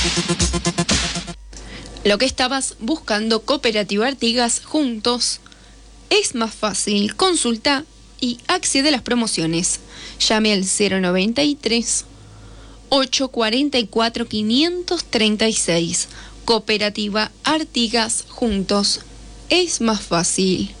Lo que estabas buscando, Cooperativa Artigas, juntos es más fácil. Consulta y accede a las promociones. Llame al 093 844 536. Cooperativa Artigas, juntos es más fácil.